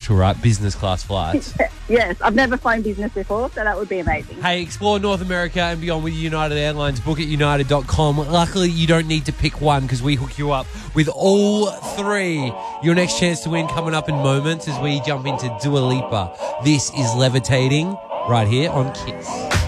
essential, right? Business class flights. Yes, I've never flown business before, so that would be amazing. Hey, explore North America and beyond with United Airlines. Book at united.com. Luckily, you don't need to pick one because we hook you up with all three. Your next chance to win coming up in moments as we jump into Dua Lipa. This is Levitating right here on Kiss.